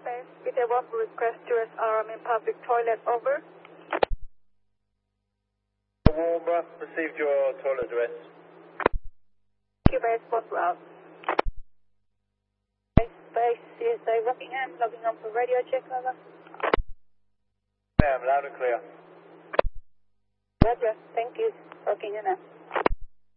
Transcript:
Base, with a one request to use arm in public toilet, over. Warmer, received your toilet address. Base, one route. Base, CSA Rockingham, logging on for radio check, over. Ma'am, loud and clear. Roger, thank you. Rockingham.